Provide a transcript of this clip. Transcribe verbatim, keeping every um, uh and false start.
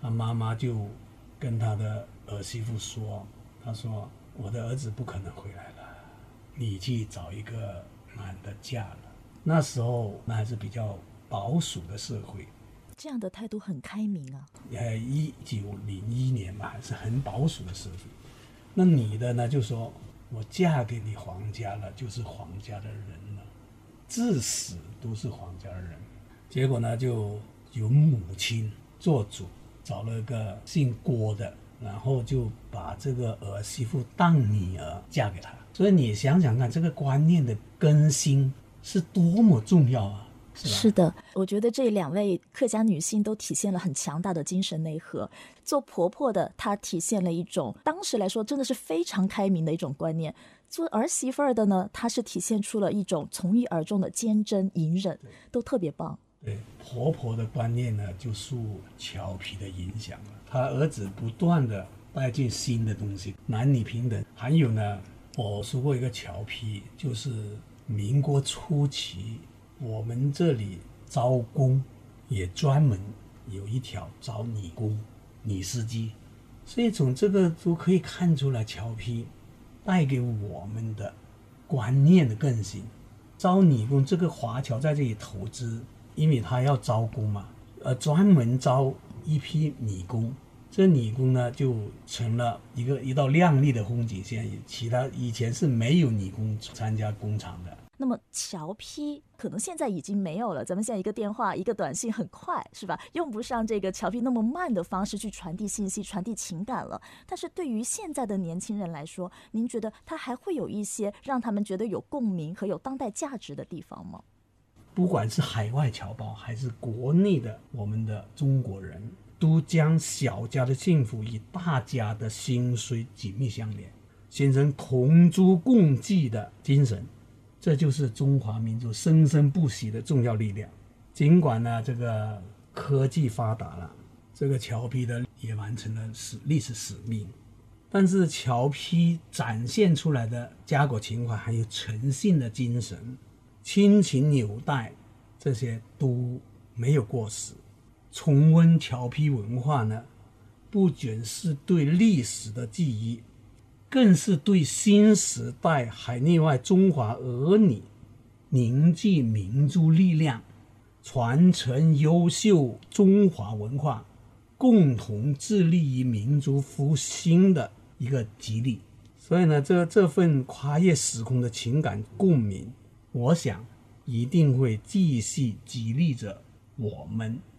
他妈妈就跟他的儿媳妇说，他说我的儿子不可能回来了，你去找一个男的嫁了。那时候那还是比较保守的社会， 这样的态度很开明啊。 呃，一九零一年嘛，还是很保守的社会。那女的呢，就说我嫁给你皇家了，就是皇家的人了，至死都是皇家的人。结果呢，就由母亲做主，找了个姓郭的，然后就把这个儿媳妇当女儿嫁给他。所以你想想看，这个观念的更新是多么重要啊！是吧？ 是的，我觉得这两位客家女性都体现了很强大的精神内核。做婆婆的，她体现了一种当时来说真的是非常开明的一种观念；做儿媳妇儿的呢，她是体现出了一种从一而终的坚贞隐忍，都特别棒。 对，婆婆的观念呢，就受乔皮的影响了。她儿子不断的带进新的东西，男女平等。还有呢，我说过一个乔皮，就是民国初期，我们这里招工也专门有一条招女工、女司机，所以从这个都可以看出来，乔皮带给我们的观念的更新。招女工，这个华侨在这里投资。因为他要招工嘛，呃，专门招一批女工，这女工呢就成了一个一道亮丽的风景线。其他以前是没有女工参加工厂的。 那么侨批可能现在已经没有了，咱们现在一个电话一个短信很快，是吧？用不上这个侨批那么慢的方式去传递信息、传递情感了。但是对于现在的年轻人来说，您觉得它还会有一些让他们觉得有共鸣和有当代价值的地方吗？ 不管是海外侨胞还是国内的我们的中国人，都将小家的幸福与大家的兴衰紧密相连，形成同舟共济的精神，这就是中华民族生生不息的重要力量。尽管呢这个科技发达了，这个侨批的也完成了历史使命，但是侨批展现出来的家国情怀还有诚信的精神、亲情纽带，这些都没有过时。重温侨批文化呢，不仅是对历史的记忆，更是对新时代海内外中华儿女凝聚民族力量、传承优秀中华文化、共同致力于民族复兴的一个激励。所以呢，这这份跨越时空的情感共鸣，我想一定会继续激励着我们